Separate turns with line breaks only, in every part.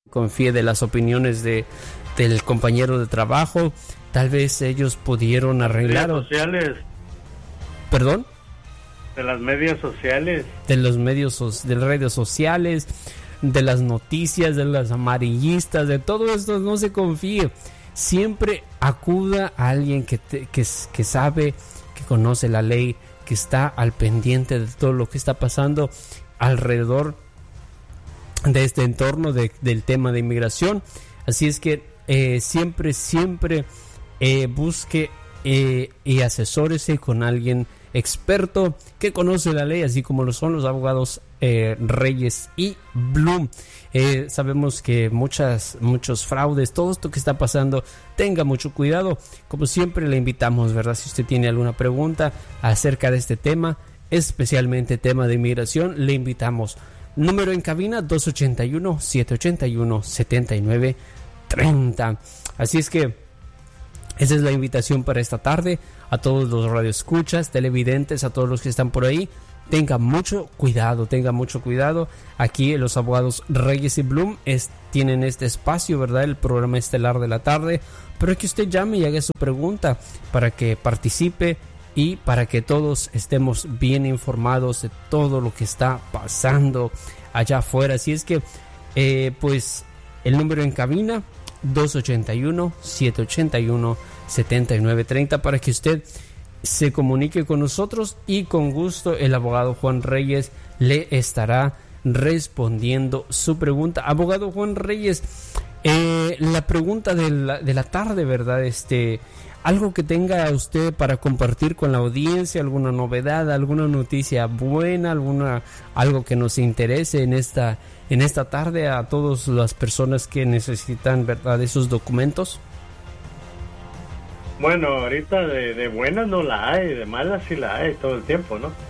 confíe de las opiniones del compañero de trabajo. Tal vez ellos pudieron arreglar.
Redes sociales.
¿Perdón?
De las medias sociales.
De las redes sociales, de las noticias, de las amarillistas, de todo esto. No se confíe. Siempre acuda a alguien que sabe, que conoce la ley, que está al pendiente de todo lo que está pasando alrededor de este entorno del tema de inmigración. Así es que siempre busque y asesórese con alguien experto que conoce la ley, así como lo son los abogados Reyes y Bloom. Sabemos que muchos fraudes, todo esto que está pasando, tenga mucho cuidado. Como siempre le invitamos, ¿verdad? Si usted tiene alguna pregunta acerca de este tema, especialmente tema de inmigración, le invitamos. Número en cabina 281-781-7930. Así es que esa es la invitación para esta tarde a todos los radioescuchas, televidentes, a todos los que están por ahí. Tenga mucho cuidado. Aquí los abogados Reyes y Bloom tienen este espacio, ¿verdad? El programa estelar de la tarde, pero que usted llame y haga su pregunta para que participe y para que todos estemos bien informados de todo lo que está pasando allá afuera. Así es que, pues, el número en cabina 281-781-7930 para que usted se comunique con nosotros y con gusto el abogado Juan Reyes le estará respondiendo su pregunta. Abogado Juan Reyes, la pregunta de la tarde, ¿verdad? Algo que tenga usted para compartir con la audiencia, alguna novedad, alguna noticia buena, algo que nos interese en esta tarde a todas las personas que necesitan, ¿verdad?, esos documentos.
Bueno, ahorita de buenas no la hay, de malas sí la hay todo el tiempo, ¿no?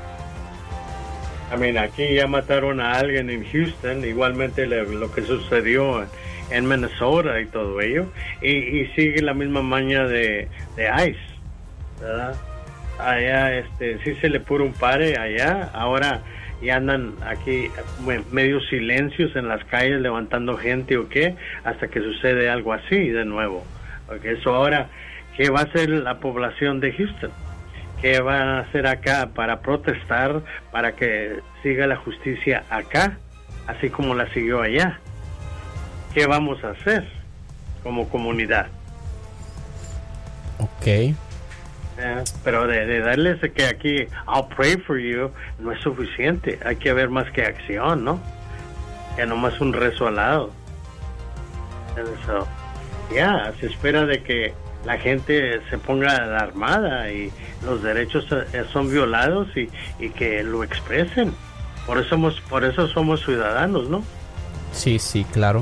Aquí ya mataron a alguien en Houston, igualmente lo que sucedió en Minnesota y todo ello, y sigue la misma maña de ICE, ¿verdad? Allá sí se le puso un pare allá, ahora ya andan aquí medio silencios en las calles levantando gente o qué, hasta que sucede algo así de nuevo. Porque eso ahora, ¿qué va a hacer la población de Houston? ¿Qué van a hacer acá para protestar, para que siga la justicia acá, así como la siguió allá? ¿Qué vamos a hacer como comunidad?
Ok.
Pero de darles que aquí I'll pray for you no es suficiente. Hay que haber más que acción, ¿no? Que nomás un rezo al lado. Se espera de que la gente se ponga alarmada y los derechos son violados y que lo expresen. Por eso somos ciudadanos, ¿no?
Sí, claro.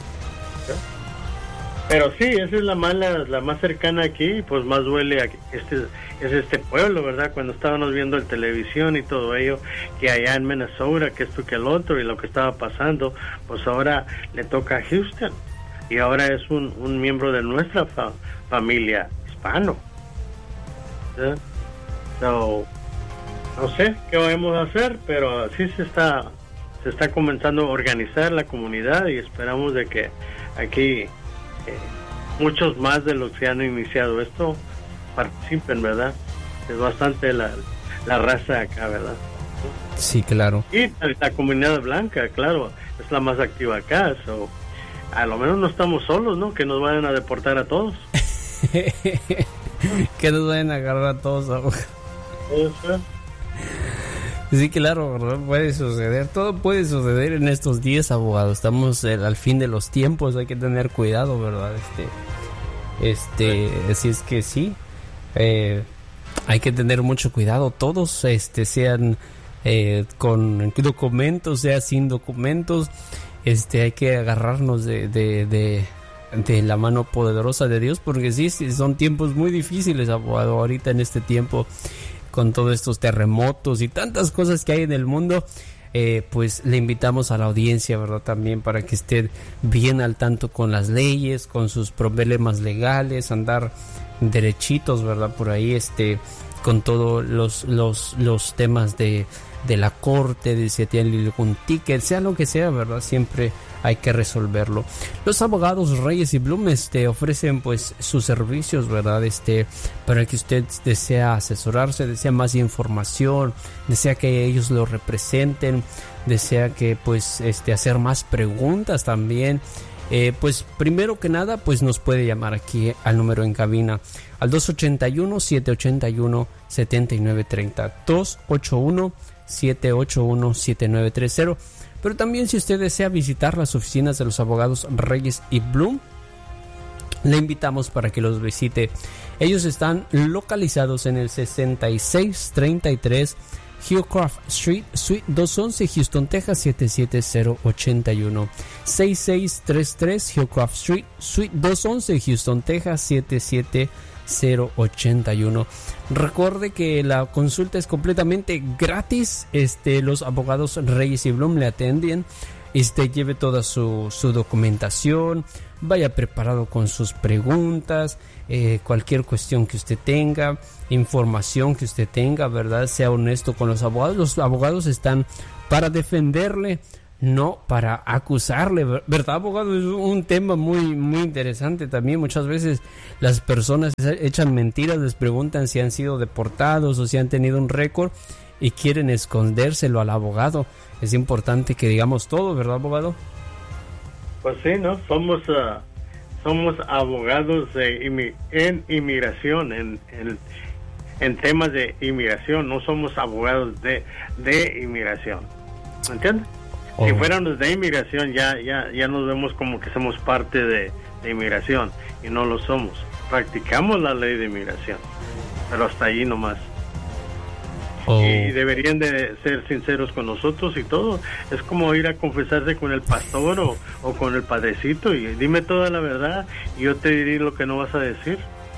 Pero sí, esa es la más cercana aquí, pues más duele este pueblo, ¿verdad? Cuando estábamos viendo en televisión y todo ello, que allá en Minnesota, que esto que el otro y lo que estaba pasando, pues ahora le toca a Houston y ahora es un miembro de nuestra familia hispano. No sé qué vamos a hacer, pero sí se está comenzando a organizar la comunidad y esperamos de que aquí muchos más de los que han iniciado esto participen, ¿verdad? Es bastante la raza acá, ¿verdad?
Sí, claro.
Y la comunidad blanca, claro, es la más activa acá, a lo menos no estamos solos, ¿no? Que nos vayan a deportar a todos.
Que nos vayan a agarrar a todos. Sí, claro, ¿verdad? Puede suceder, todo puede suceder en estos días, abogado. Estamos al fin de los tiempos, hay que tener cuidado, ¿verdad? Así es que sí, hay que tener mucho cuidado, todos, sean con documentos, sea sin documentos, hay que agarrarnos de la mano poderosa de Dios, porque sí, son tiempos muy difíciles, abogado, ahorita en este tiempo, con todos estos terremotos y tantas cosas que hay en el mundo, pues le invitamos a la audiencia, ¿verdad? También para que esté bien al tanto con las leyes, con sus problemas legales, andar derechitos, ¿verdad? Por ahí, con todos los temas de de la corte, de si tiene algún ticket, sea lo que sea, ¿verdad? Siempre hay que resolverlo. Los abogados Reyes y Blum ofrecen pues sus servicios, ¿verdad? Para que usted desea asesorarse, desea más información, desea que ellos lo representen, desea que pues hacer más preguntas también. Pues primero que nada pues nos puede llamar aquí al número en cabina al 281-781-7930, 281-781-7930. Pero también si usted desea visitar las oficinas de los abogados Reyes y Blum, le invitamos para que los visite. Ellos están localizados en el 6633 Hillcroft Street, Suite 211, Houston, Texas 77081. 6633 Hillcroft Street, Suite 211, Houston, Texas 77081. Recuerde que la consulta es completamente gratis. Los abogados Reyes y Blum le atienden. Lleve toda su documentación, vaya preparado con sus preguntas, cualquier cuestión que usted tenga, información que usted tenga, ¿verdad? Sea honesto con los abogados. Los abogados están para defenderle, no para acusarle, ¿verdad, abogado? Es un tema muy, muy interesante también. Muchas veces las personas echan mentiras, les preguntan si han sido deportados o si han tenido un récord y quieren escondérselo al abogado. Es importante que digamos todo, ¿verdad, abogado?
Pues sí, ¿no? Somos abogados en inmigración, en temas de inmigración. No somos abogados de inmigración. ¿Me entiendes? Oh. Si fuéramos de inmigración, ya nos vemos como que somos parte de inmigración, y no lo somos. Practicamos la ley de inmigración, pero hasta allí nomás. Oh. Y deberían de ser sinceros con nosotros y todo. Es como ir a confesarse con el pastor o con el padrecito y dime toda la verdad y yo te diré lo que no vas a decir.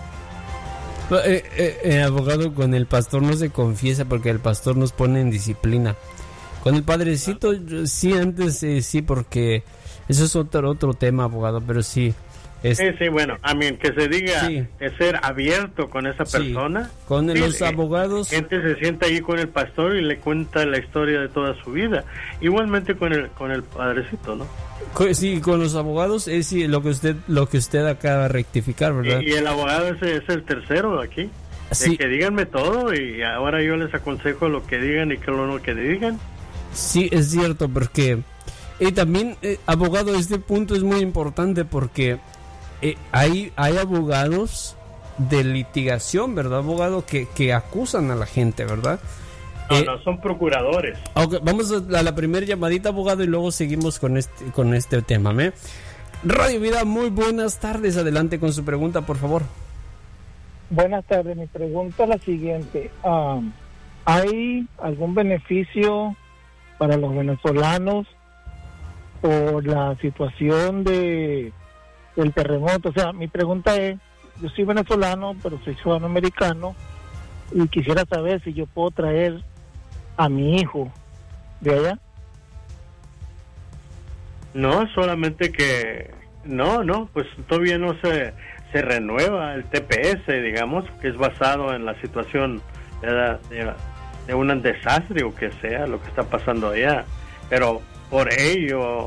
Abogado, con el pastor no se confiesa porque el pastor nos pone en disciplina. Con el padrecito sí, antes sí, porque eso es otro tema, abogado, pero sí.
Sí, bueno, que se diga, sí, de ser abierto con esa persona.
Sí. Con los abogados.
Gente se sienta ahí con el pastor y le cuenta la historia de toda su vida. Igualmente con el padrecito, ¿no?
Sí, con los abogados es sí, lo que usted acaba de rectificar, ¿verdad?
Y el abogado es el tercero aquí.
Sí.
Que díganme todo y ahora yo les aconsejo lo que digan y lo que digan.
Sí, es cierto, porque también, abogado, este punto es muy importante porque hay abogados de litigación, ¿verdad, abogado? Que acusan a la gente, ¿verdad?
No, son procuradores.
Okay, vamos a la primera llamadita, abogado, y luego seguimos con este tema, ¿eh? Radio Vida, muy buenas tardes. Adelante con su pregunta, por favor.
Buenas tardes. Mi pregunta es la siguiente. ¿Hay algún beneficio para los venezolanos por la situación del terremoto? O sea, mi pregunta es, yo soy venezolano, pero soy ciudadano americano, y quisiera saber si yo puedo traer a mi hijo de allá.
No, solamente que pues todavía no se renueva el TPS, digamos, que es basado en la situación de un desastre o que sea lo que está pasando allá, pero por ello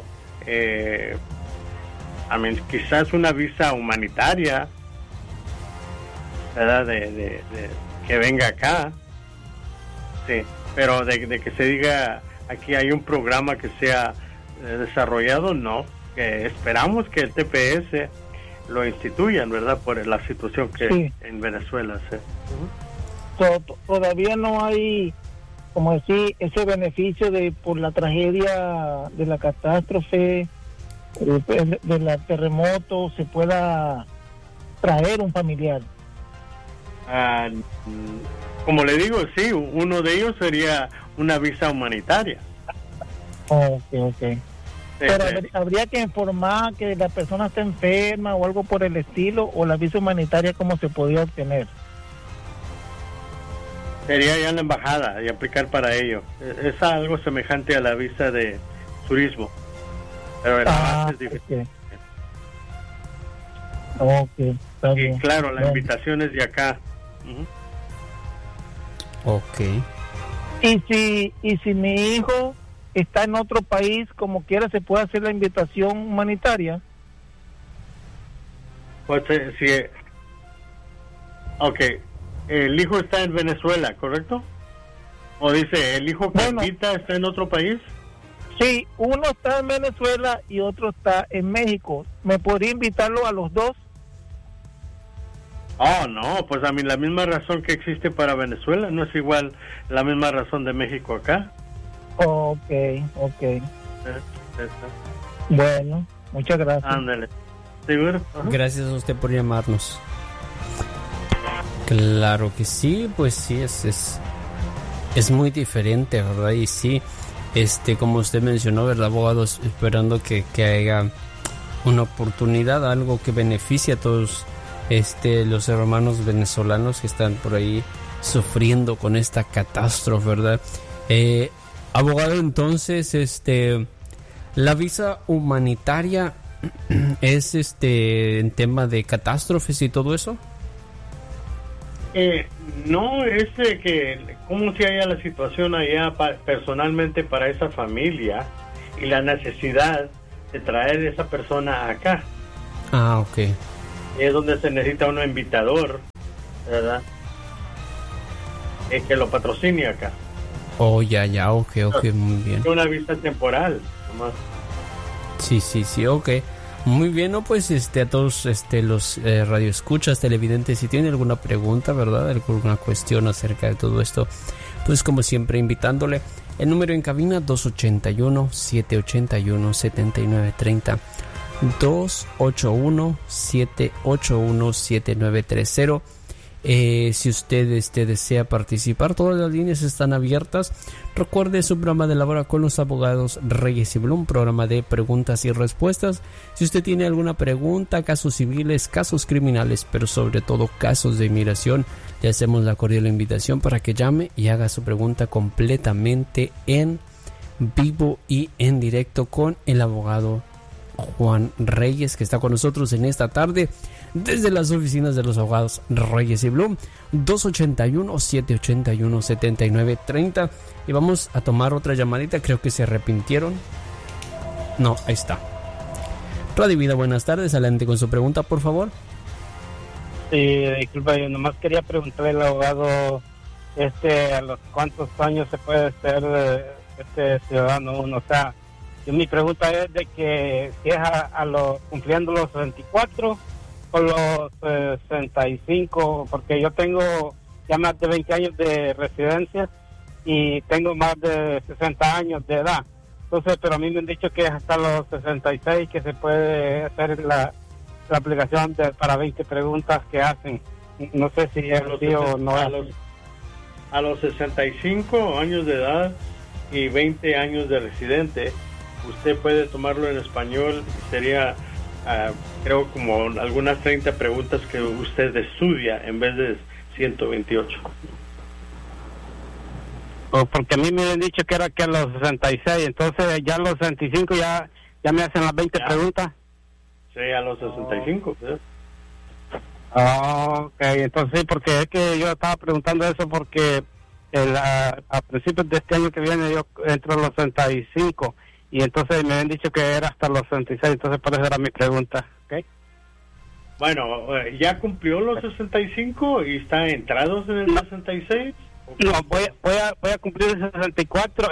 quizás una visa humanitaria, ¿verdad? De que venga acá, sí, pero de que se diga aquí hay un programa que sea desarrollado, no, que esperamos que el TPS lo instituyan, ¿verdad? Por la situación que sí. En Venezuela, sí.
Todavía no hay, como decir, ese beneficio por la tragedia de la catástrofe, del terremoto, se pueda traer un familiar.
Como le digo, sí, uno de ellos sería una visa humanitaria.
Okay.
Sí,
pero
sí.
¿Habría que informar que la persona está enferma o algo por el estilo, o la visa humanitaria cómo se podía obtener?
Sería ya en la embajada y aplicar para ello. Es algo semejante a la visa de turismo, pero es difícil.
Okay, está bien.
Y claro, la invitación es de acá.
Okay.
Y si mi hijo está en otro país, como quiera, ¿se puede hacer la invitación humanitaria?
Pues si... Ok, el hijo está en Venezuela, ¿correcto? O dice, el hijo que invita está en otro país.
Sí, uno está en Venezuela y otro está en México. ¿Me podría invitarlo a los dos?
Oh, no, pues a mí la misma razón que existe para Venezuela no es igual la misma razón de México acá.
Ok. Bueno, muchas gracias.
Ándale. ¿Seguro?
Gracias a usted por llamarnos. Claro que sí, pues sí, es muy diferente, ¿verdad? Y sí, como usted mencionó, ¿verdad, abogados? Esperando que haya una oportunidad, algo que beneficie a todos los hermanos venezolanos que están por ahí sufriendo con esta catástrofe, ¿verdad? Abogado, entonces, la visa humanitaria es en tema de catástrofes y todo eso.
No, es que cómo se halla la situación allá personalmente para esa familia y la necesidad de traer a esa persona acá.
Ah, ok.
Es donde se necesita un invitador, ¿verdad? Que lo patrocine acá.
Oh, ya, ok, muy bien.
Una visa temporal, nomás.
Sí, ok. Muy bien, ¿no? Pues a todos los radioescuchas, televidentes, si tienen alguna pregunta, ¿verdad? Alguna cuestión acerca de todo esto, pues como siempre invitándole. El número en cabina 281-781-7930, 281-781-7930. Si usted desea participar, todas las líneas están abiertas. Recuerde su programa de la hora con los abogados Reyes y Blum, programa de preguntas y respuestas. Si usted tiene alguna pregunta, casos civiles, casos criminales, pero sobre todo casos de inmigración, le hacemos la cordial invitación para que llame y haga su pregunta completamente en vivo y en directo con el abogado Juan Reyes, que está con nosotros en esta tarde desde las oficinas de los abogados Reyes y Blum, 281-781-7930. Y vamos a tomar otra llamadita. Creo que se arrepintieron. No, ahí está. Radio Vida, buenas tardes. Adelante con su pregunta, por favor.
Sí, disculpa, yo nomás quería preguntarle al abogado a los cuántos años se puede ser ciudadano uno. O sea, mi pregunta es de que si es cumpliendo los 64 o los 65, porque yo tengo ya más de 20 años de residencia y tengo más de 60 años de edad. Entonces, pero a mí me han dicho que es hasta los 66 que se puede hacer la aplicación para 20 preguntas que hacen. No sé si es así o no es.
A los 65 años de edad y 20 años de residente, usted puede tomarlo en español. Sería, creo, como algunas 30 preguntas que usted estudia en vez de 128.
Porque a mí me han dicho que era que a los 66, entonces ya a los 65 ya me hacen las 20 preguntas.
Sí, a los 65. ¿sí?
Ok, entonces sí, porque es que yo estaba preguntando eso porque a principios de este año que viene yo entro a los 65 y entonces me han dicho que era hasta los 66, entonces por eso era mi pregunta. ¿Okay?
Bueno, ¿ya cumplió los 65 y está entrados en el 66?
No, voy a cumplir el 64,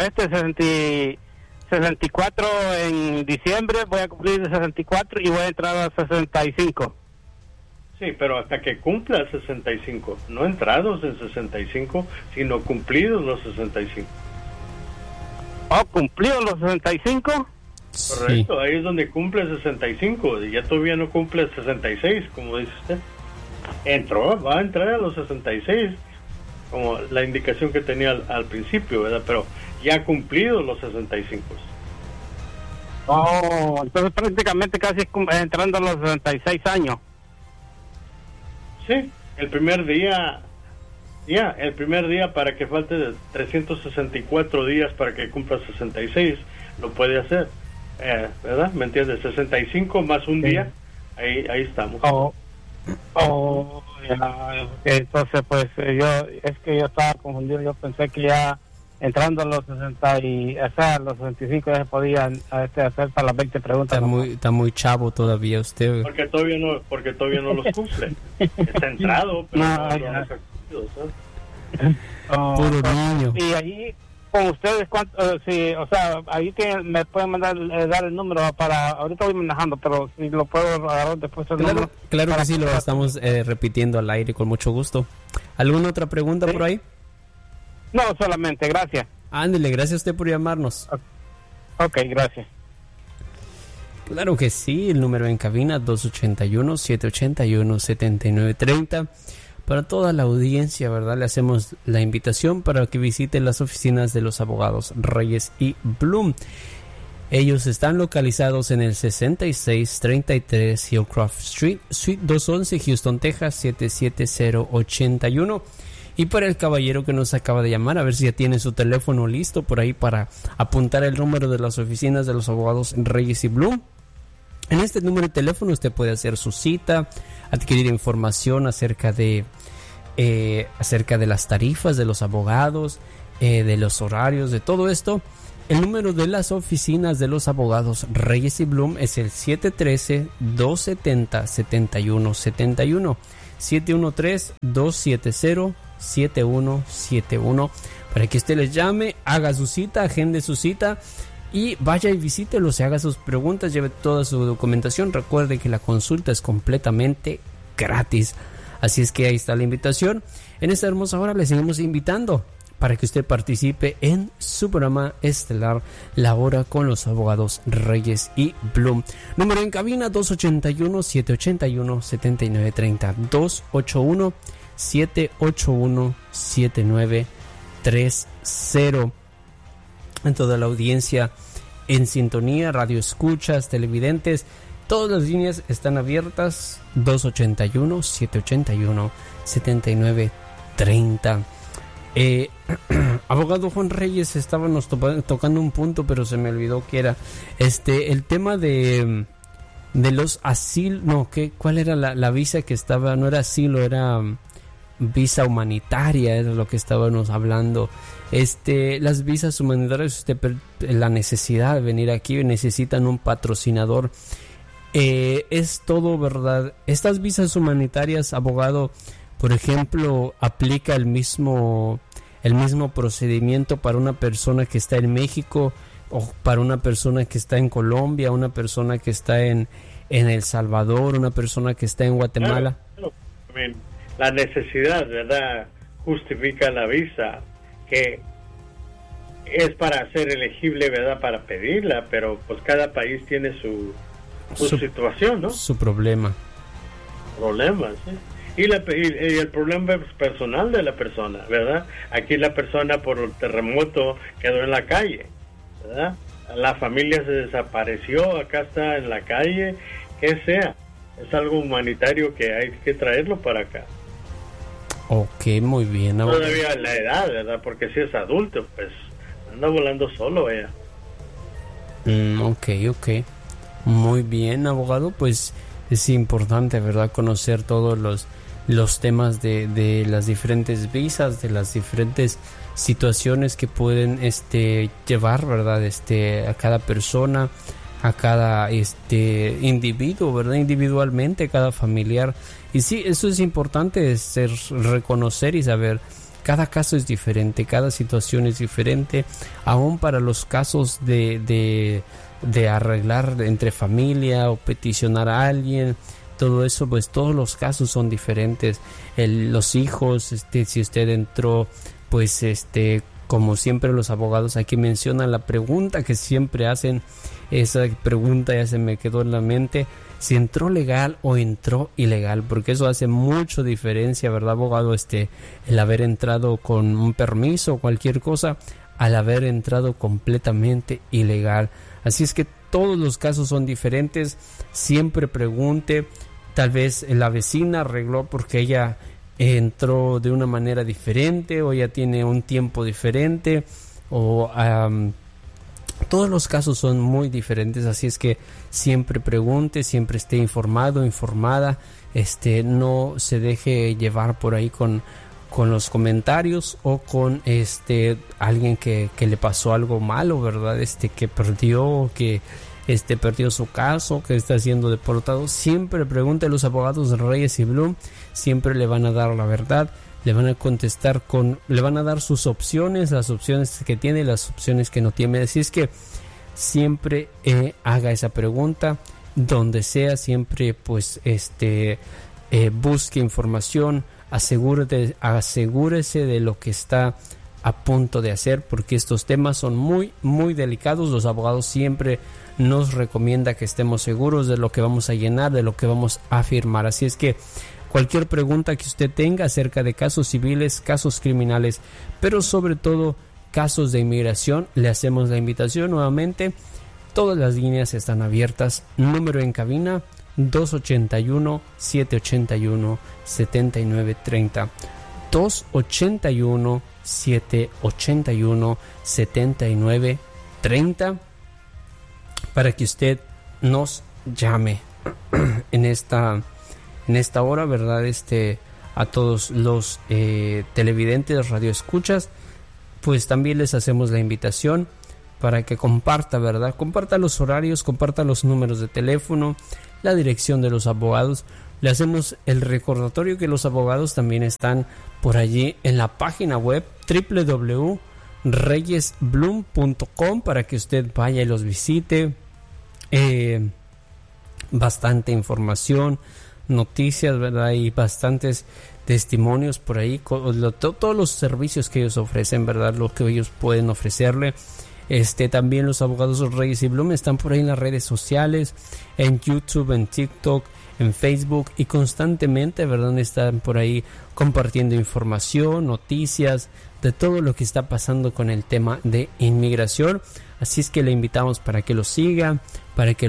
64 en diciembre, voy a cumplir el 64 y voy a entrar a 65.
Sí, pero hasta que cumpla 65, no entrados en 65, sino cumplidos los 65.
¿Oh, cumplidos los 65?
Correcto, ahí es donde cumple 65, y ya todavía no cumple 66, como dice usted. Va a entrar a los 66, como la indicación que tenía al principio, ¿verdad? Pero ya ha cumplido los 65.
Oh, entonces prácticamente casi entrando a los 66 años.
Sí, el primer día para que falte de 364 días para que cumpla 66, lo puede hacer, ¿verdad? ¿Me entiendes? 65 más un día, ahí estamos.
Ya. Entonces pues yo estaba confundido, yo pensé que ya entrando a los 60 y hasta los 65 ya se podían hacer para las 20 preguntas.
Está muy chavo todavía usted.
Porque todavía no los cumple. Está entrado, pero no los ha cumplido, ¿sabes?
Puro niño.
Y ahí con ustedes, sí, o sea, ahí que me pueden mandar, dar el número para, ahorita voy manejando, pero si lo puedo agarrar después el número.
Claro que sí, lo estamos repitiendo al aire con mucho gusto. ¿Alguna otra pregunta por ahí?
No, solamente, gracias.
Ándele, gracias a usted por llamarnos.
Ok, gracias.
Claro que sí, el número en cabina 281-781-7930. Para toda la audiencia, ¿verdad? Le hacemos la invitación para que visite las oficinas de los abogados Reyes y Bloom. Ellos están localizados en el 6633 Hillcroft Street, Suite 211, Houston, Texas 77081. Y para el caballero que nos acaba de llamar, a ver si ya tiene su teléfono listo por ahí para apuntar el número de las oficinas de los abogados Reyes y Bloom. En este número de teléfono usted puede hacer su cita, adquirir información acerca de las tarifas de los abogados, de los horarios, de todo esto. El número de las oficinas de los abogados Reyes y Bloom es el 713-270-7171. 713-270-7171 para que usted les llame, haga su cita, agende su cita y vaya y visítelos, se haga sus preguntas, lleve toda su documentación. Recuerde que la consulta es completamente gratis, así es que ahí está la invitación. En esta hermosa hora le seguimos invitando para que usted participe en su programa estelar La Hora con los Abogados Reyes y Bloom. Número en cabina 281-781-7930, 281-781-7930. En toda la audiencia en sintonía, radio escuchas, televidentes, todas las líneas están abiertas. 281-781-7930. Abogado Juan Reyes, estábamos tocando un punto, pero se me olvidó que era el tema de los asilos. No, ¿cuál era la visa que estaba? No era asilo, era visa humanitaria, era lo que estábamos hablando. Las visas humanitarias, la necesidad de venir aquí, necesitan un patrocinador. Es todo, ¿verdad? Estas visas humanitarias, abogado, por ejemplo, aplica el mismo procedimiento para una persona que está en México o para una persona que está en Colombia, una persona que está en El Salvador, una persona que está en Guatemala.
Claro. La necesidad, ¿verdad?, justifica la visa, que es para ser elegible, ¿verdad?, para pedirla, pero pues cada país tiene su situación, ¿no?
Su problema.
Problemas, ¿sí? Y el problema personal de la persona, ¿verdad? Aquí la persona por el terremoto quedó en la calle, ¿verdad? La familia se desapareció, acá está en la calle, que sea. Es algo humanitario que hay que traerlo para acá.
Ok, muy bien.
Todavía la edad, ¿verdad? Porque si es adulto, pues anda volando solo ella.
Ok. Muy bien, abogado, pues es importante, ¿verdad?, conocer todos los temas de las diferentes visas, de las diferentes situaciones que pueden llevar, ¿verdad?, a cada persona, a cada individuo, ¿verdad?, individualmente, cada familiar. Y sí, eso es importante, reconocer y saber. Cada caso es diferente, cada situación es diferente, aún para los casos de arreglar entre familia o peticionar a alguien, todo eso, pues todos los casos son diferentes. Los hijos, si usted entró, pues como siempre los abogados aquí mencionan la pregunta que siempre hacen, esa pregunta ya se me quedó en la mente: si entró legal o entró ilegal, porque eso hace mucha diferencia, ¿verdad, abogado? El haber entrado con un permiso o cualquier cosa, al haber entrado completamente ilegal. Así es que todos los casos son diferentes. Siempre pregunte. Tal vez la vecina arregló porque ella entró de una manera diferente, o ella tiene un tiempo diferente, o todos los casos son muy diferentes. Así es que siempre pregunte, siempre esté informado, informada. No se deje llevar por ahí con con los comentarios o con alguien que le pasó algo malo, ¿verdad? Que perdió, que perdió su caso, que está siendo deportado. Siempre pregunte a los abogados de Reyes y Blum, siempre le van a dar la verdad, le van a contestar le van a dar sus opciones, las opciones que tiene, las opciones que no tiene. Así es que siempre haga esa pregunta donde sea, siempre pues busque información, asegúrese de lo que está a punto de hacer, porque estos temas son muy muy delicados. Los abogados siempre nos recomienda que estemos seguros de lo que vamos a llenar, de lo que vamos a firmar. Así es que cualquier pregunta que usted tenga acerca de casos civiles, casos criminales, pero sobre todo casos de inmigración, le hacemos la invitación nuevamente. Todas las líneas están abiertas. Número en cabina 281-781-7930. 281-781-7930 para que usted nos llame en esta hora, ¿verdad? A todos los televidentes, radioescuchas, pues también les hacemos la invitación para que comparta, ¿verdad? Comparta los horarios, comparta los números de teléfono, la dirección de los abogados. Le hacemos el recordatorio que los abogados también están por allí en la página web www.reyesblum.com para que usted vaya y los visite. Bastante información, noticias, ¿verdad? Y bastantes testimonios por ahí, todos los servicios que ellos ofrecen, ¿verdad? Lo que ellos pueden ofrecerle. También los abogados Reyes y Blum están por ahí en las redes sociales, en YouTube, en TikTok, en Facebook, y constantemente, ¿verdad? Están por ahí compartiendo información, noticias de todo lo que está pasando con el tema de inmigración. Así es que le invitamos para que los siga, para que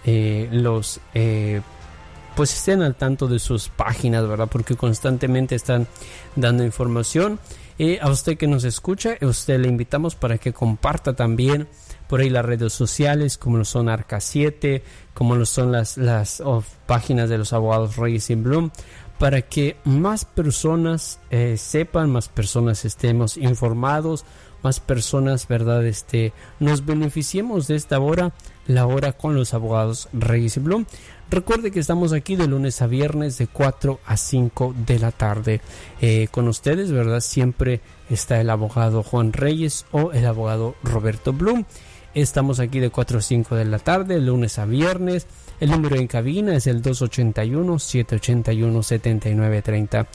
pues estén al tanto de sus páginas, ¿verdad? Porque constantemente están dando información. A usted que nos escucha, a usted le invitamos para que comparta también por ahí las redes sociales, como lo son Arca 7, como lo son las páginas de los abogados Reyes y Blum, para que más personas sepan, más personas estemos informados, más personas, ¿verdad? Nos beneficiemos de esta hora, la hora con los abogados Reyes y Blum. Recuerde que estamos aquí de lunes a viernes de 4 a 5 de la tarde. Con ustedes, ¿verdad? Siempre está el abogado Juan Reyes o el abogado Roberto Blum. Estamos aquí de 4 a 5 de la tarde, lunes a viernes. El número en cabina es el 281-781-7930.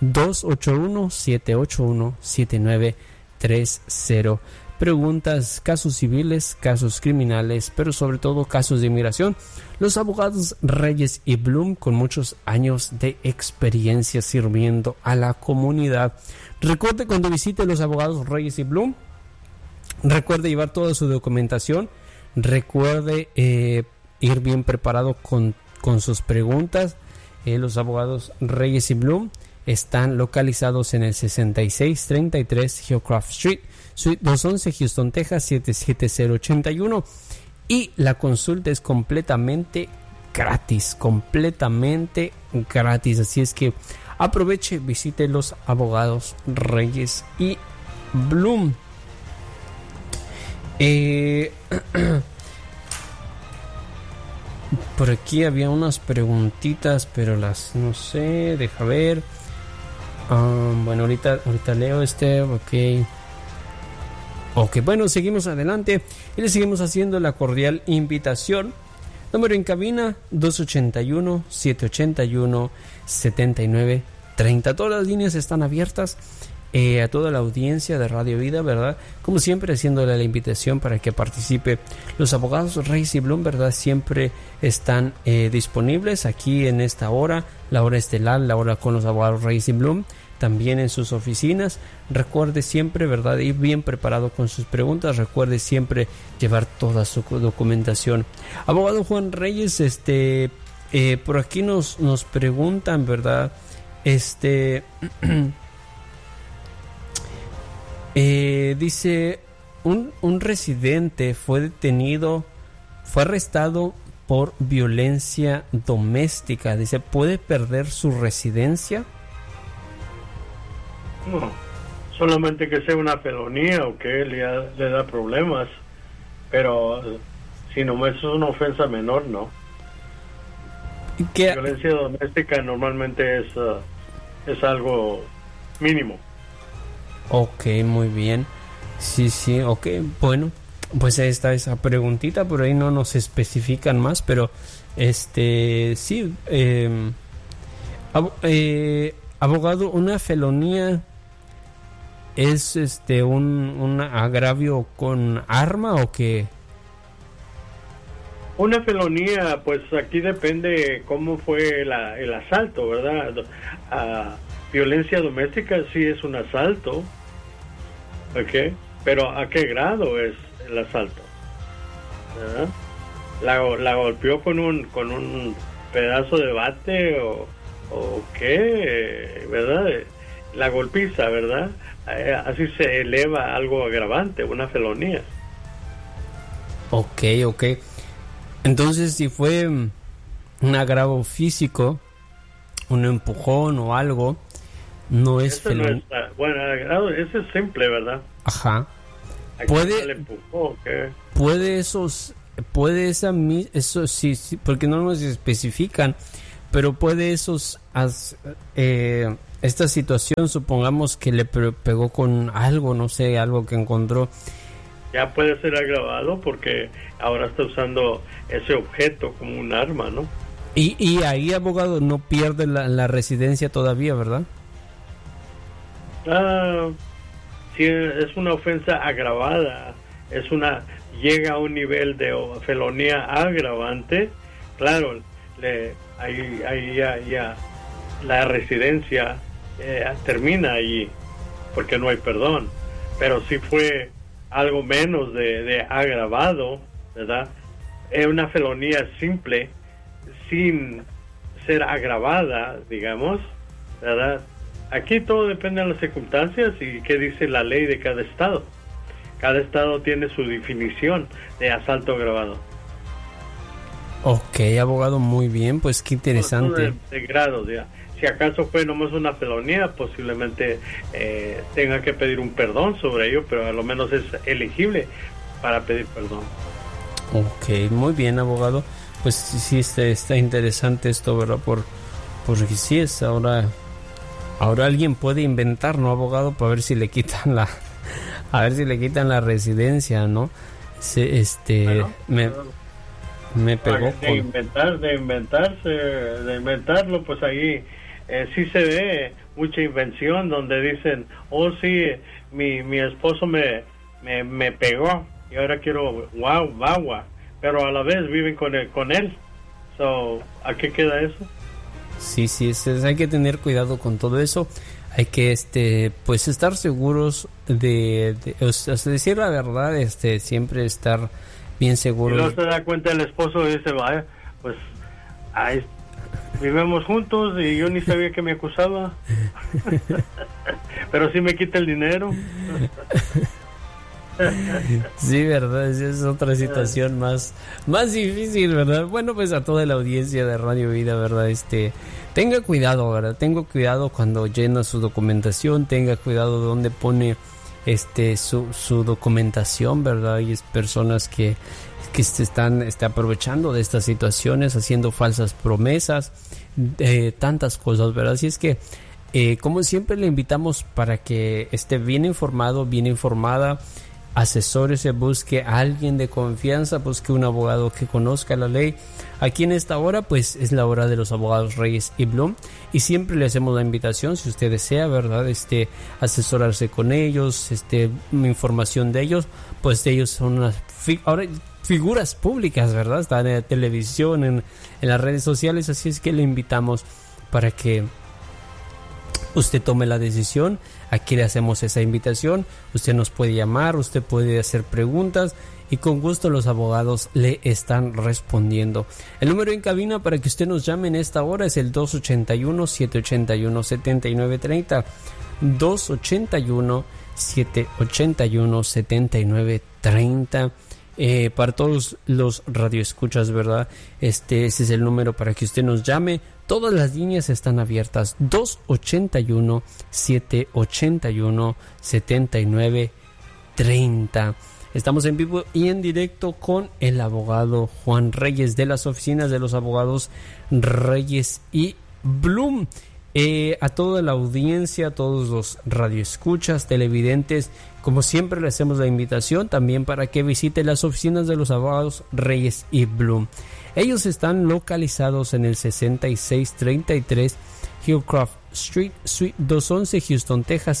281-781-7930. Preguntas, casos civiles, casos criminales, pero sobre todo casos de inmigración. Los abogados Reyes y Blum, con muchos años de experiencia sirviendo a la comunidad. Recuerde, cuando visite los abogados Reyes y Blum, recuerde llevar toda su documentación. Recuerde ir bien preparado con sus preguntas. Los abogados Reyes y Blum están localizados en el 6633 Hillcroft Street, Suite 211, Houston, Texas 77081, y la consulta es completamente gratis, así es que aproveche, visite los abogados Reyes y Blum. Por aquí había unas preguntitas, pero no sé, deja ver. Bueno, ahorita leo Ok, bueno, seguimos adelante y le seguimos haciendo la cordial invitación. Número en cabina 281-781-7930. Todas las líneas están abiertas a toda la audiencia de Radio Vida, ¿verdad? Como siempre, haciéndole la invitación para que participe. Los abogados Reyes y Blum, ¿verdad? Siempre están disponibles aquí en esta hora, la hora estelar, la hora con los abogados Reyes y Blum. También en sus oficinas. Recuerde siempre, ¿verdad?, ir bien preparado con sus preguntas. Recuerde siempre llevar toda su documentación. Abogado Juan Reyes, por aquí nos preguntan, ¿verdad? Dice, un residente fue arrestado por violencia doméstica. Dice, ¿puede perder su residencia?
No, solamente que sea una felonía o que le da problemas, pero si no es una ofensa menor, no.
¿Qué?
Violencia doméstica normalmente es algo mínimo.
Ok, muy bien. Sí, ok, bueno, pues ahí está esa preguntita, por ahí no nos especifican más, pero sí, abogado, una felonía es un agravio con arma o qué?
Una felonía, pues aquí depende cómo fue el asalto, ¿verdad? Violencia doméstica sí es un asalto, ¿ok? Pero ¿a qué grado es el asalto? ¿Verdad? ¿La golpeó con un pedazo de bate o qué? ¿Verdad? La golpiza, ¿verdad? Así se eleva algo agravante, una felonía.
Ok. Entonces, si fue un agravo físico, un empujón o algo, no es felonía.
Bueno, eso es simple, ¿verdad?
Ajá.
¿Le empujó, ¿qué?
Puede eso sí, porque no nos especifican, pero puede esta situación, supongamos que le pegó con algo, no sé, algo que encontró.
Ya puede ser agravado porque ahora está usando ese objeto como un arma, ¿no?
Y ahí, abogado, no pierde la residencia todavía, ¿verdad?
Si es una ofensa agravada, llega a un nivel de felonía agravante, claro, ahí ya la residencia termina allí, porque no hay perdón. Pero si fue algo menos de agravado, ¿verdad? Es una felonía simple, sin ser agravada, digamos, ¿verdad? Aquí todo depende de las circunstancias y qué dice la ley de cada estado. Cada estado tiene su definición de asalto agravado.
Ok, abogado, muy bien, pues qué interesante.
De grados, ya. Si acaso fue nomás una felonía, posiblemente tenga que pedir un perdón sobre ello, pero a lo menos es elegible para pedir perdón.
Ok, muy bien, abogado. Pues sí, está interesante esto, ¿verdad? Porque sí es ahora alguien puede inventar, ¿no, abogado? Para ver si le quitan la residencia, ¿no? Me pegó
de inventarlo, pues ahí sí se ve mucha invención donde dicen, oh sí, mi esposo me pegó y ahora quiero guagua, pero a la vez viven con él. So, ¿a qué queda eso?
Sí, hay que tener cuidado con todo eso. Hay que pues estar seguros de decir la verdad, siempre estar bien seguros.
Y luego se da cuenta el esposo y dice, vaya, pues ahí vivimos juntos y yo ni sabía que me acusaba. Pero sí me quita el dinero.
Sí, verdad, esa es otra situación más difícil, ¿verdad? Bueno, pues a toda la audiencia de Radio Vida, ¿verdad? Tenga cuidado, ¿verdad? Tenga cuidado cuando llena su documentación, tenga cuidado de dónde pone su documentación, ¿verdad? Y es personas que se están aprovechando de estas situaciones, haciendo falsas promesas, tantas cosas, ¿verdad? Así es que como siempre le invitamos para que esté bien informado, bien informada, asesórese, busque a alguien de confianza, busque un abogado que conozca la ley. Aquí en esta hora pues es la hora de los abogados Reyes y Blum, y siempre le hacemos la invitación, si usted desea, ¿verdad? Asesorarse con ellos, información de ellos, pues ellos son unas ahora figuras públicas, ¿verdad? Están en la televisión, en las redes sociales, así es que le invitamos para que usted tome la decisión. Aquí le hacemos esa invitación. Usted nos puede llamar, usted puede hacer preguntas y con gusto los abogados le están respondiendo. El número en cabina para que usted nos llame en esta hora es el 281-781-7930. 281-781-7930. para todos los radioescuchas, ¿verdad? Ese es el número para que usted nos llame. Todas las líneas están abiertas. 281-781-7930. Estamos en vivo y en directo con el abogado Juan Reyes de las oficinas de los abogados Reyes y Bloom. A toda la audiencia, a todos los radioescuchas, televidentes, como siempre le hacemos la invitación también para que visite las oficinas de los abogados Reyes y Bloom. Ellos están localizados en el 6633 Hillcroft Street, Suite 211, Houston, Texas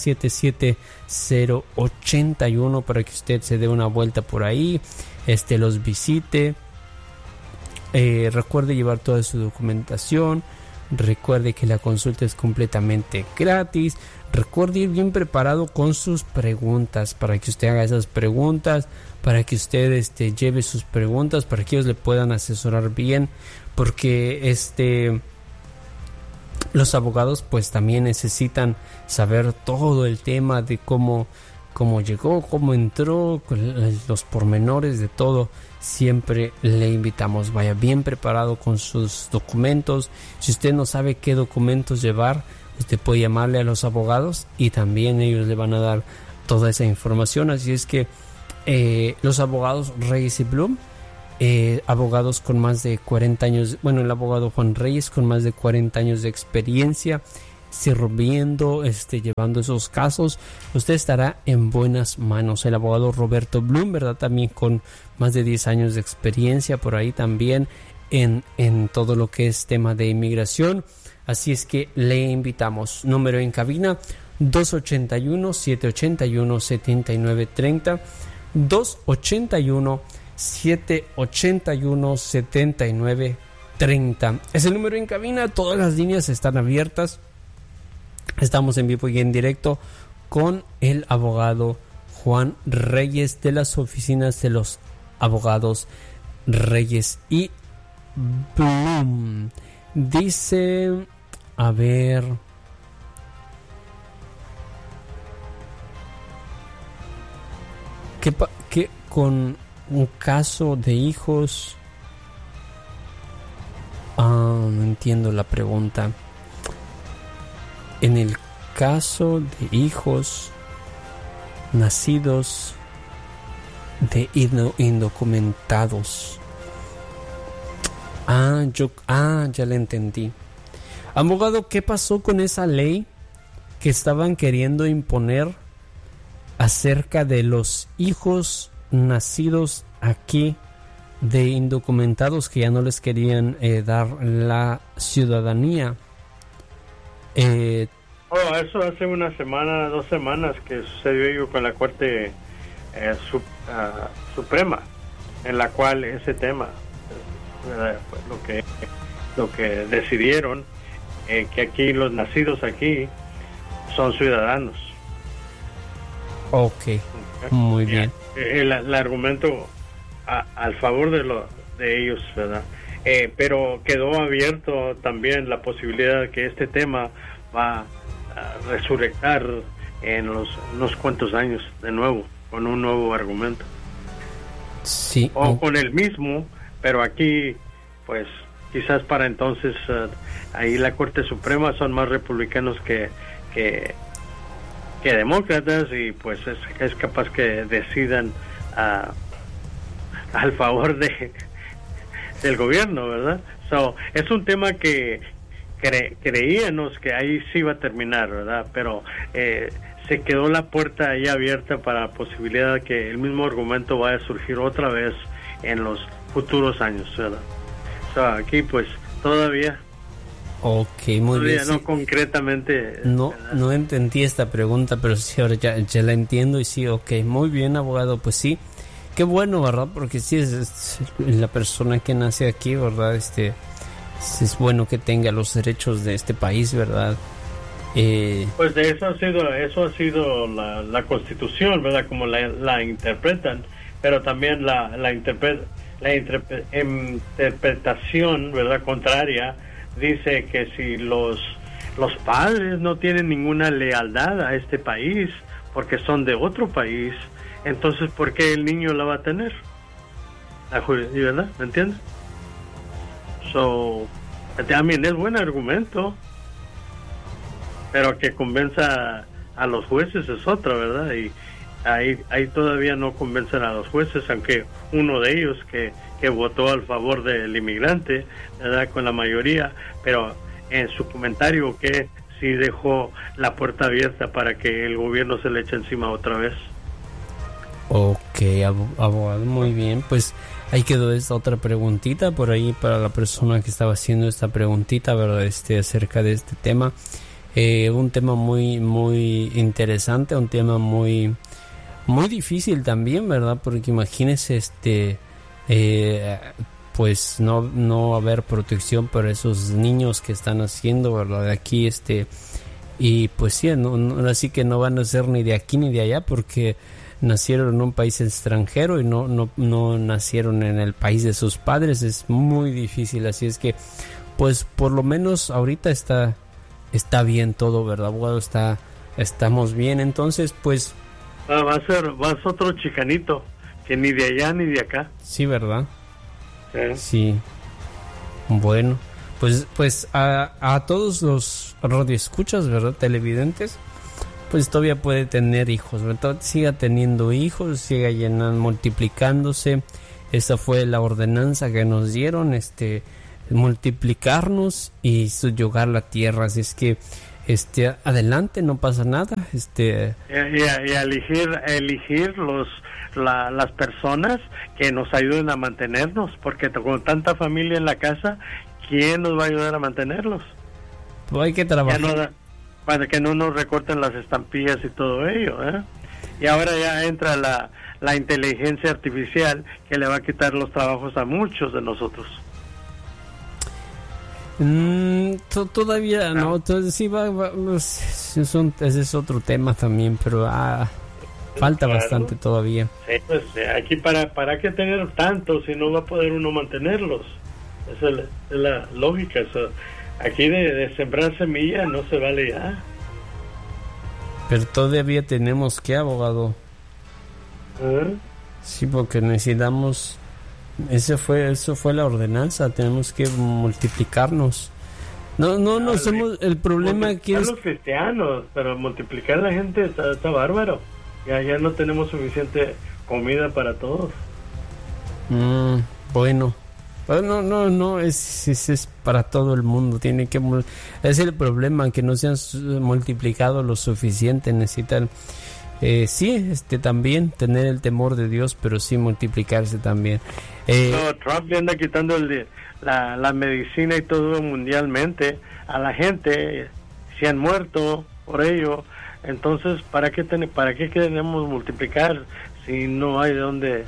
77081, para que usted se dé una vuelta por ahí, los visite. Recuerde llevar toda su documentación. Recuerde que la consulta es completamente gratis. Recuerde ir bien preparado con sus preguntas, para que usted haga esas preguntas, para que usted lleve sus preguntas, para que ellos le puedan asesorar bien, porque los abogados pues también necesitan saber todo el tema de cómo llegó, cómo entró, los pormenores de todo. Siempre le invitamos, vaya bien preparado con sus documentos. Si usted no sabe qué documentos llevar, usted puede llamarle a los abogados y también ellos le van a dar toda esa información. Así es que los abogados Reyes y Bloom, abogados con más de 40 años, bueno, el abogado Juan Reyes con más de 40 años de experiencia sirviendo, llevando esos casos, usted estará en buenas manos. El abogado Roberto Bloom, ¿verdad? También con más de 10 años de experiencia por ahí también en todo lo que es tema de inmigración. Así es que le invitamos. Número en cabina 281-781-7930, 281-781-7930. Es el número en cabina. Todas las líneas están abiertas. Estamos en vivo y en directo con el abogado Juan Reyes de las oficinas de los abogados Reyes y Bloom. Dice, a ver, que con un caso de hijos, no entiendo la pregunta. En el caso de hijos nacidos de indocumentados. Ya le entendí. Abogado, ¿qué pasó con esa ley que estaban queriendo imponer acerca de los hijos nacidos aquí de indocumentados, que ya no les querían dar la ciudadanía?
Eso hace una semana, 2 semanas que sucedió con la Corte Suprema, en la cual ese tema, lo que decidieron, que aquí los nacidos aquí son ciudadanos.
Okay. Muy bien.
El argumento al favor de ellos, ¿verdad? Pero quedó abierto también la posibilidad de que este tema va a resurrectar en unos cuantos años de nuevo, con un nuevo argumento.
Sí.
O con el mismo, pero aquí, pues, quizás para entonces, ahí la Corte Suprema son más republicanos que demócratas, y pues es capaz que decidan al favor del gobierno, ¿verdad? Es un tema que creíamos que ahí sí iba a terminar, ¿verdad? Pero se quedó la puerta ahí abierta para la posibilidad de que el mismo argumento vaya a surgir otra vez en los futuros años, ¿verdad? Aquí pues todavía.
Ok, muy bien.
No
sí.
Concretamente.
No entendí esta pregunta, pero sí, ahora ya la entiendo y sí, ok, muy bien, abogado, pues sí. Qué bueno, ¿verdad? Porque sí, es la persona que nace aquí, ¿verdad? Es bueno que tenga los derechos de este país, ¿verdad?
Pues de eso ha sido la Constitución, ¿verdad? Como la interpretan, pero también la interpretación, ¿verdad? Contraria dice que si los padres no tienen ninguna lealtad a este país porque son de otro país, entonces ¿por qué el niño la va a tener? ¿verdad? ¿Me entiendes? So, también es buen argumento, pero que convenza a los jueces es otra, ¿verdad? Y ahí todavía no convencen a los jueces, aunque uno de ellos que votó al favor del inmigrante, ¿verdad? Con la mayoría, pero en su comentario que sí dejó la puerta abierta para que el gobierno se le eche encima otra vez.
Ok, abogado, muy bien. Pues ahí quedó esta otra preguntita por ahí para la persona que estaba haciendo esta preguntita, ¿verdad? Acerca de este tema. Un tema muy, muy interesante, un tema muy, muy difícil también, ¿verdad? Porque imagínese, pues no haber protección para esos niños que están haciendo, ¿verdad? Aquí, y pues sí, así que no van a ser ni de aquí ni de allá porque nacieron en un país extranjero y no nacieron en el país de sus padres. Es muy difícil, así es que pues por lo menos ahorita está bien todo, ¿verdad, abogado? Estamos bien, entonces pues
va a ser otro chicanito que ni de allá ni de acá.
Sí, ¿verdad? Sí. Bueno, pues a todos los radioescuchas, ¿verdad? Televidentes, pues todavía puede tener hijos, ¿verdad? Siga teniendo hijos, siga multiplicándose. Esa fue la ordenanza que nos dieron, multiplicarnos y subyugar la tierra. Así es que, adelante, no pasa nada.
Y elegir las personas que nos ayuden a mantenernos, porque con tanta familia en la casa, ¿quién nos va a ayudar a mantenerlos?
Pues hay que trabajar.
Para que no nos recorten las estampillas y todo ello, ¿eh? Y ahora ya entra la inteligencia artificial que le va a quitar los trabajos a muchos de nosotros.
Todavía no, sí ese es otro tema también, pero falta bastante todavía.
Sí, pues aquí para qué tener tanto si no va a poder uno mantenerlos. Esa es la lógica. Aquí de sembrar semillas no se vale ya.
Pero todavía tenemos que, abogado. Sí, porque necesitamos. Eso fue la ordenanza. Tenemos que multiplicarnos. No somos. El problema aquí es.
Los cristianos, pero multiplicar la gente está bárbaro. Ya no tenemos suficiente comida para todos.
Bueno. No, es para todo el mundo. Tiene que es el problema, que no se han multiplicado lo suficiente. Necesitan también tener el temor de Dios, pero sí multiplicarse también.
Trump le anda quitando la medicina y todo mundialmente a la gente. Se han muerto por ello. Entonces, ¿para qué queremos multiplicar si no hay de dónde?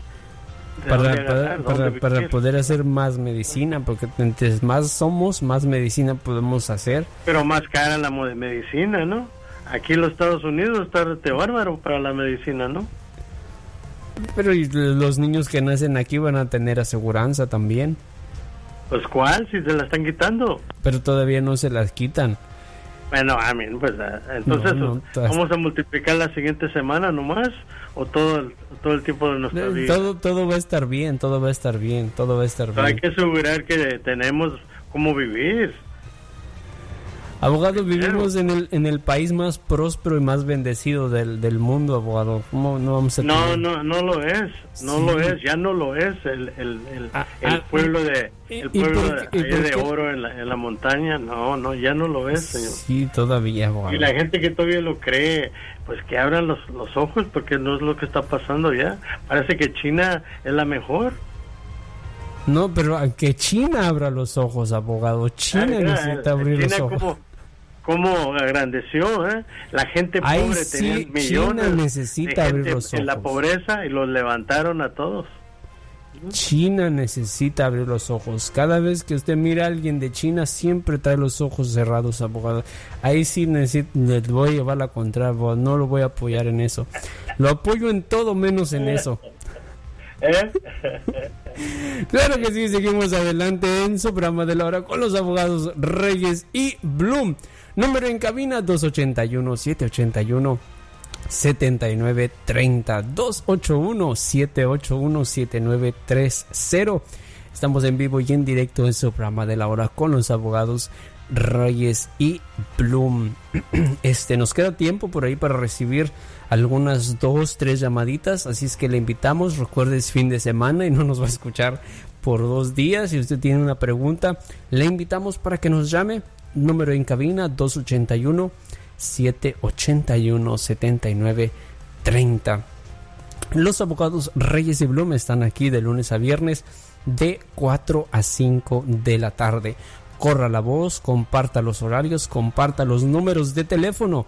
Para poder hacer más medicina, porque mientras más somos, más medicina podemos hacer.
Pero más cara la medicina, ¿no? Aquí en los Estados Unidos está bárbaro para la medicina, ¿no?
Pero ¿y los niños que nacen aquí van a tener aseguranza también?
Pues ¿cuál? Si se la están quitando.
Pero todavía no se las quitan.
Bueno, pues entonces vamos a multiplicar la siguiente semana nomás, o todo el tiempo de nuestra vida.
Todo va a estar bien, todo va a estar bien.
Pero hay que asegurar que tenemos cómo vivir.
Abogado, vivimos en el país más próspero y más bendecido del mundo, abogado. ¿Cómo no vamos a tener?
No lo es. Lo es, ya no lo es. El pueblo de oro en la montaña, ya no lo es, señor.
Sí, todavía, abogado.
Y la gente que todavía lo cree, pues que abran los ojos, porque no es lo que está pasando ya. Parece que China es la mejor.
No, pero que China abra los ojos, abogado. China necesita abrir los ojos.
¿Cómo agrandeció? La gente pobre tenía millones.
China necesita abrir los ojos.
En la pobreza, y los levantaron a todos.
China necesita abrir los ojos. Cada vez que usted mira a alguien de China, siempre trae los ojos cerrados, abogado. Ahí sí les voy a llevar la contraria, abogado. No lo voy a apoyar en eso. Lo apoyo en todo menos en eso. Claro que sí, seguimos adelante en su programa de la hora con los abogados Reyes y Bloom. Número en cabina 281-781 7930 281-781-7930. Estamos en vivo y en directo en su programa de la hora con los abogados Reyes y Bloom. Nos queda tiempo por ahí para recibir algunas 2-3 llamaditas, así es que le invitamos. Recuerde, es fin de semana y no nos va a escuchar por 2 días. Si usted tiene una pregunta, le invitamos para que nos llame. Número en cabina 281-781-7930. Los abogados Reyes y Bloom están aquí de lunes a viernes de 4 a 5 de la tarde. Corra la voz, comparta los horarios, comparta los números de teléfono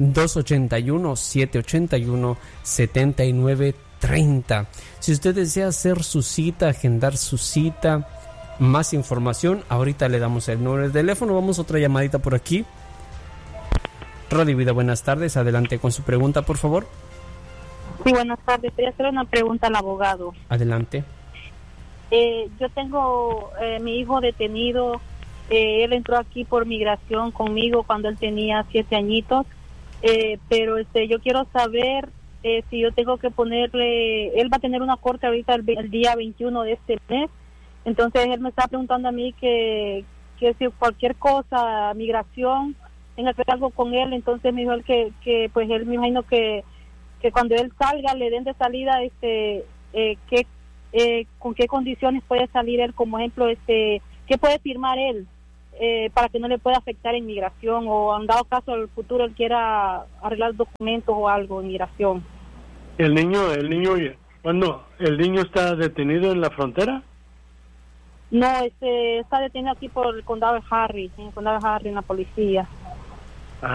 281-781-7930. Si usted desea hacer su cita, agendar su cita, más información, ahorita le damos el número de teléfono. Vamos a otra llamadita por aquí. Radio Vida, buenas tardes. Adelante con su pregunta, por favor.
Sí, buenas tardes. Quería hacer una pregunta al abogado.
Adelante.
Yo tengo mi hijo detenido. Él entró aquí por migración conmigo cuando él tenía 7 añitos. Pero yo quiero saber si yo tengo que ponerle... Él va a tener una corte ahorita el día 21 de este mes. Entonces él me está preguntando a mí que si cualquier cosa, migración, tenga que ver algo con él. Entonces me dijo él que pues él me imagino que cuando él salga, le den de salida con qué condiciones puede salir él, como ejemplo, qué puede firmar él para que no le pueda afectar en migración, o en dado caso al futuro él quiera arreglar documentos o algo en migración.
El niño está detenido en la frontera.
No, está detenido aquí por el condado de Harris, en el condado de Harris, en la policía.